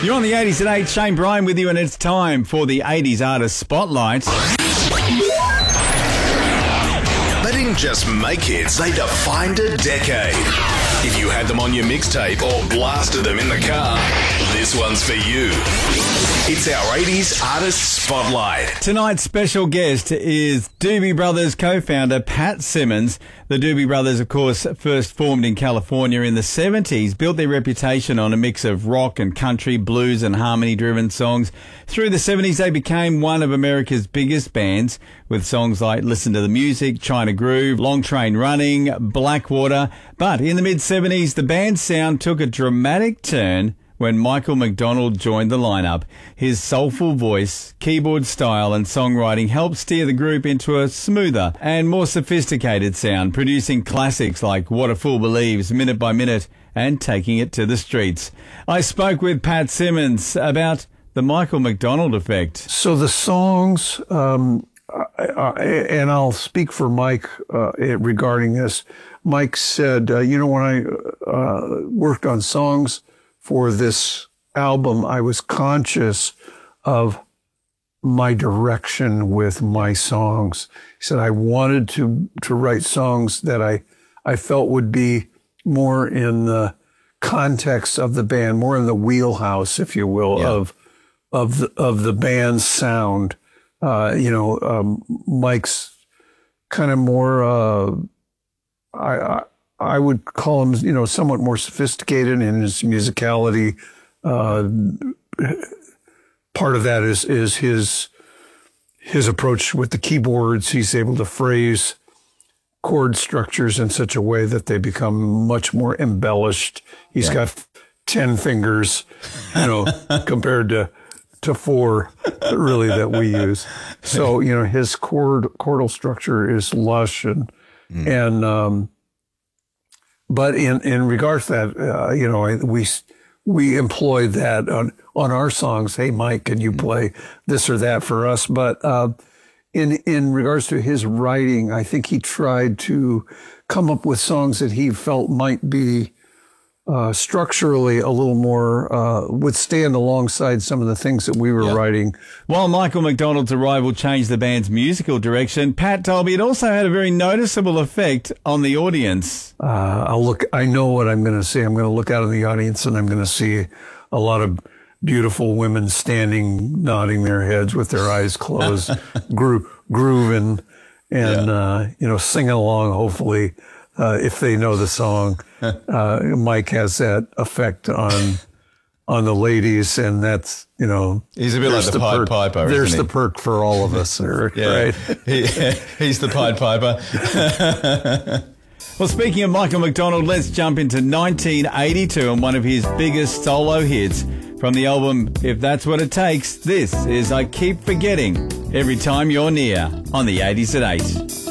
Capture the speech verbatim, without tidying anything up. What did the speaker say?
You're on the eighties at eight. Shane Bryan with you, and it's time for the eighties Artist Spotlight. They didn't just make hits, they defined a decade. If you had them on your mixtape or blasted them in the car, this one's for you. It's our eighties Artist Spotlight. Tonight's special guest is Doobie Brothers co-founder Pat Simmons. The Doobie Brothers, of course, first formed in California in the seventies, built their reputation on a mix of rock and country, blues and harmony-driven songs. Through the seventies, they became one of America's biggest bands, with songs like Listen to the Music, China Groove, Long Train Running, Blackwater. But in the mid-seventies, the band's sound took a dramatic turn when Michael McDonald joined the lineup. His soulful voice, keyboard style and songwriting helped steer the group into a smoother and more sophisticated sound, producing classics like What a Fool Believes, Minute by Minute, and Taking It to the Streets. I spoke with Pat Simmons about the Michael McDonald effect. So the songs, um, I, I, and I'll speak for Mike uh, regarding this. Mike said, uh, you know, when I uh, worked on songs for this album, I was conscious of my direction with my songs. He said I wanted to to write songs that I I felt would be more in the context of the band, more in the wheelhouse, if you will, yeah. of of the of the band's sound. Uh, you know, um, Mike's kind of more. Uh, I. I I would call him, you know, somewhat more sophisticated in his musicality. Uh, part of that is is his his approach with the keyboards. He's able to phrase chord structures in such a way that they become much more embellished. He's yeah. got ten fingers, you know, compared to to four, really, that we use. So, you know, his chord chordal structure is lush and mm. and. Um, But in, in regards to that, uh, you know, we we employ that on, on our songs. Hey, Mike, can you play this or that for us? But uh, in in regards to his writing, I think he tried to come up with songs that he felt might be uh, structurally a little more, uh, would stand alongside some of the things that we were yep. writing. While Michael McDonald's arrival changed the band's musical direction, Pat told me it also had a very noticeable effect on the audience. Uh, I'll look, I know what I'm going to see. I'm going to look out in the audience and I'm going to see a lot of beautiful women standing, nodding their heads with their eyes closed, gro- grooving and, yeah. uh, you know, singing along, hopefully. Uh, if they know the song, uh, Mike has that effect on on the ladies, and that's, you know, he's a bit like the, the Pied perk. Piper. There's isn't the he? perk for all of us, yeah. right? he, he's the Pied Piper. Well, speaking of Michael McDonald, let's jump into nineteen eighty-two and one of his biggest solo hits from the album If That's What It Takes. This is I Keep Forgetting Every Time You're Near on the eighties at eight.